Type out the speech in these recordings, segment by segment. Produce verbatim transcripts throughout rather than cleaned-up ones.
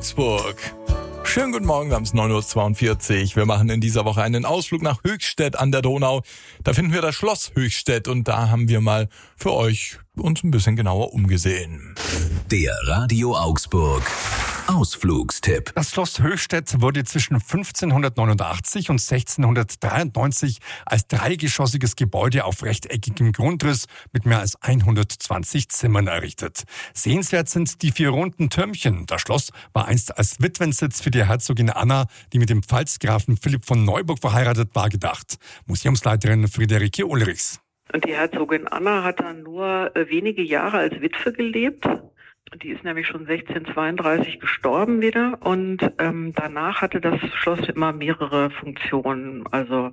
Augsburg. Schönen guten Morgen, wir haben es neun Uhr zweiundvierzig. Wir machen in dieser Woche einen Ausflug nach Höchstädt an der Donau. Da finden wir das Schloss Höchstädt und da haben wir mal für euch uns ein bisschen genauer umgesehen. Der Radio Augsburg Ausflugstipp. Das Schloss Höchstädt wurde zwischen fünfzehnhundertneunundachtzig und sechzehnhundertdreiundneunzig als dreigeschossiges Gebäude auf rechteckigem Grundriss mit mehr als hundertzwanzig Zimmern errichtet. Sehenswert sind die vier runden Türmchen. Das Schloss war einst als Witwensitz für die Herzogin Anna, die mit dem Pfalzgrafen Philipp von Neuburg verheiratet war, gedacht. Museumsleiterin Friederike Ulrichs. Und die Herzogin Anna hat dann nur wenige Jahre als Witwe gelebt. Die ist nämlich schon sechzehnhundertzweiunddreißig gestorben wieder und ähm, danach hatte das Schloss immer mehrere Funktionen. Also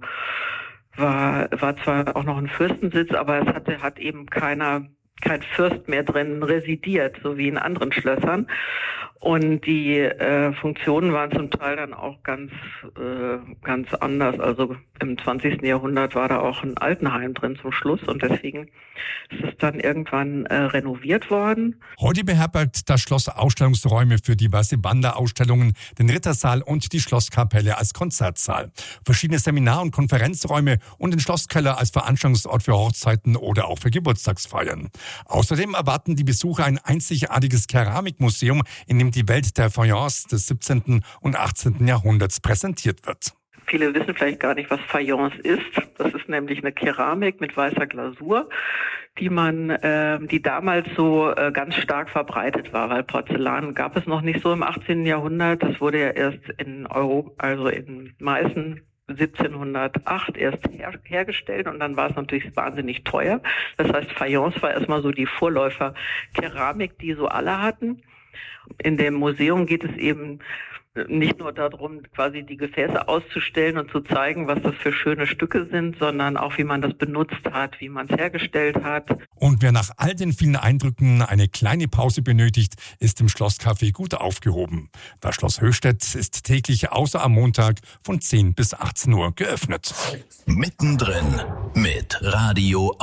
war war zwar auch noch ein Fürstensitz, aber es hatte hat eben keiner kein Fürst mehr drin residiert, so wie in anderen Schlössern. Und die äh, Funktionen waren zum Teil dann auch ganz äh, ganz anders. Also im zwanzigsten Jahrhundert war da auch ein Altenheim drin zum Schluss und deswegen ist es dann irgendwann äh, renoviert worden. Heute beherbergt das Schloss Ausstellungsräume für diverse Wanderausstellungen, den Rittersaal und die Schlosskapelle als Konzertsaal, verschiedene Seminar- und Konferenzräume und den Schlosskeller als Veranstaltungsort für Hochzeiten oder auch für Geburtstagsfeiern. Außerdem erwarten die Besucher ein einzigartiges Keramikmuseum, in dem die Welt der Fayence des siebzehnten und achtzehnten Jahrhunderts präsentiert wird. Viele wissen vielleicht gar nicht, was Fayence ist. Das ist nämlich eine Keramik mit weißer Glasur, die man, äh, die damals so äh, ganz stark verbreitet war, weil Porzellan gab es noch nicht so im achtzehnten Jahrhundert. Das wurde ja erst in Europa, also in Meißen siebzehnhundertacht erst her- hergestellt und dann war es natürlich wahnsinnig teuer. Das heißt, Fayence war erstmal so die Vorläufer-Keramik, die so alle hatten. In dem Museum geht es eben nicht nur darum, quasi die Gefäße auszustellen und zu zeigen, was das für schöne Stücke sind, sondern auch, wie man das benutzt hat, wie man es hergestellt hat. Und wer nach all den vielen Eindrücken eine kleine Pause benötigt, ist im Schlosscafé gut aufgehoben. Das Schloss Höchstädt ist täglich außer am Montag von zehn bis achtzehn Uhr geöffnet. Mittendrin mit Radio